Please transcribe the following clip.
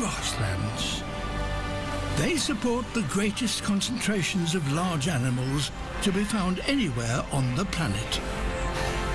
grasslands. They support the greatest concentrations of large animals to be found anywhere on the planet.